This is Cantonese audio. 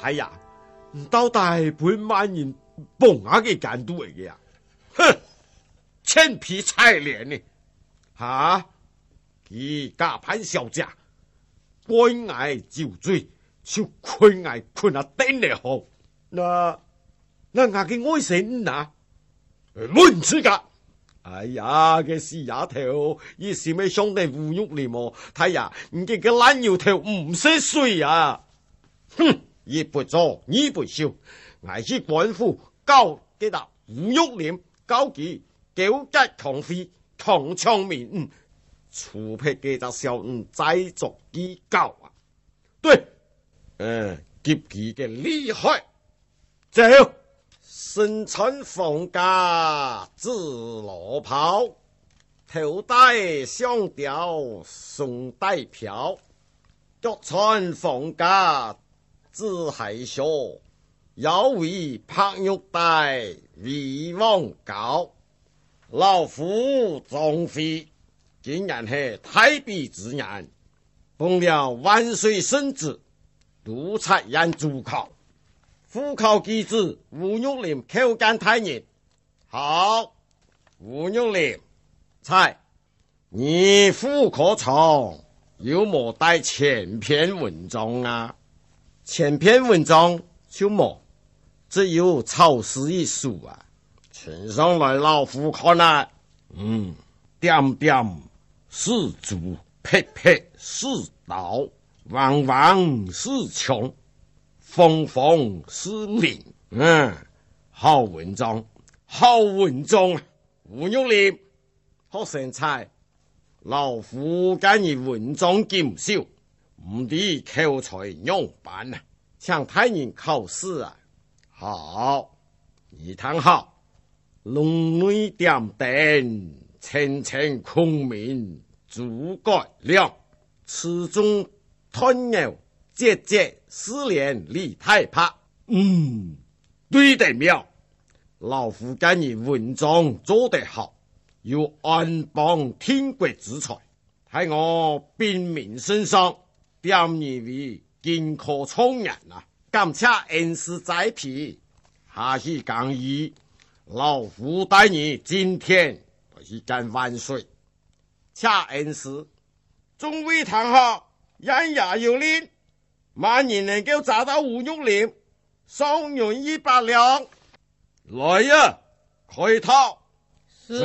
太爷，到底本万人蹦下嘅监督嚟嘅呀？哼，千皮菜脸呢？吓，佢假扮小姐，該嗌照罪，就佢嗌困下頂嚟好。那我嘅愛神啊，唔知噶。哎呀，嘅死丫頭，以是咪兄弟侮辱你麼？太爺，你嘅爛油頭唔識水啊！哼，一不做二不休，挨去官府告嘅達侮辱你，告佢糾結抗非，抗搶民，除非嘅達小再作機告啊！對，急佢嘅厲害，走！身穿鳳甲紫羅袍，頭戴雙雕宋帶飄，腳穿鳳甲紫海靴，腰圍拍玉帶威望高。老夫壯妃竟然係太婢之人，奉了萬歲聖旨，督察人主考。副考機制吳玉林口干太人，好，吳玉林，猜你副科場有冇帶前篇文章啊？前篇文章就冇，只有草詩一書啊。呈上來老夫看來，點點是竹，撇撇是刀，彎彎是槍。峰峰是岭，好文章，好文章啊！吳玉林，學生猜，老夫今日文章減少，唔知口才樣辦啊！向太人考試啊！好，你聽好，龍內點燈，清清孔明諸葛亮，此中吞牛。節節思念李太白，對得妙。老夫今日文章做得好，有安邦天國之才，喺我兵民身上點你為健康聰人啊！感謝恩師栽培，下去講義，老夫帶你今天就是幹萬歲。謝恩師，眾位堂下人也有令。萬人能夠找到吳玉林，送人100兩。來呀，開套。